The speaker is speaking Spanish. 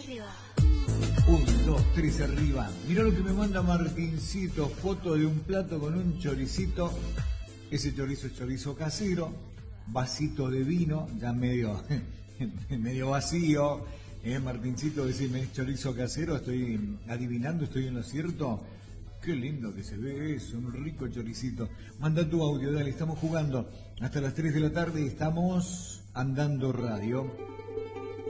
Arriba. 1, 2, 3 arriba. Mirá lo que me manda Martincito, foto de un plato con un choricito. Ese chorizo es chorizo casero, vasito de vino, ya medio vacío. Martincito, decime, ¿es chorizo casero? Estoy adivinando, estoy en lo cierto. Qué lindo que se ve eso, un rico choricito. Manda tu audio, dale, estamos jugando hasta las 3 de la tarde y estamos andando radio.